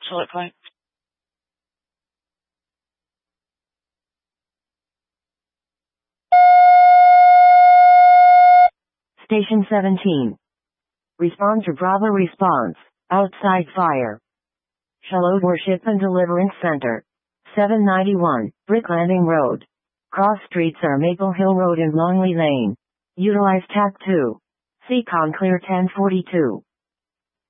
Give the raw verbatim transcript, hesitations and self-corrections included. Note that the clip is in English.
Select point. Station seventeen. Respond to Bravo response. Outside fire. Shalom Worship and Deliverance Center. seven ninety-one, Brick Landing Road. Cross streets are Maple Hill Road and Longley Lane. Utilize T A C two. Seacon Clear ten forty-two.